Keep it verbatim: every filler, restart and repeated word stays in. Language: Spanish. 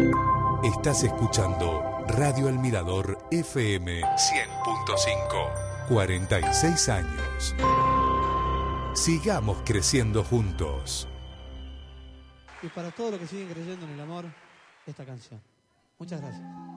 Estás escuchando Radio El Mirador F M cien punto cinco. cuarenta y seis años. Sigamos creciendo juntos. Y para todos los que siguen creyendo en el amor, esta canción. Muchas gracias.